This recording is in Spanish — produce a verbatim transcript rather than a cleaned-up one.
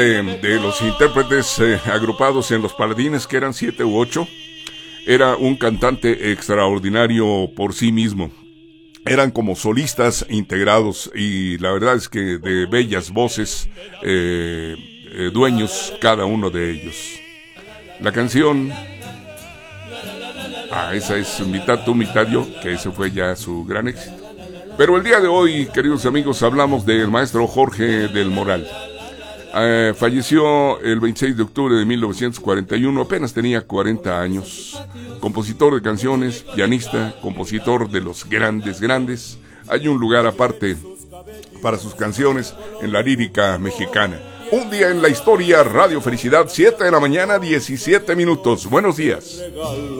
de, de los intérpretes eh, agrupados en Los Paladines, que eran siete u ocho, era un cantante extraordinario por sí mismo. Eran como solistas integrados y la verdad es que de bellas voces, eh, eh, dueños cada uno de ellos. La canción, ah, esa es Mitad tú, mitad yo, que ese fue ya su gran éxito. Pero el día de hoy, queridos amigos, hablamos del maestro Jorge del Moral. Eh, falleció el veintiséis de octubre de mil novecientos cuarenta y uno, apenas tenía cuarenta años. Compositor de canciones, pianista, compositor de los grandes, grandes. Hay un lugar aparte para sus canciones en la lírica mexicana. Un día en la historia, Radio Felicidad, siete de la mañana, diecisiete minutos. Buenos días.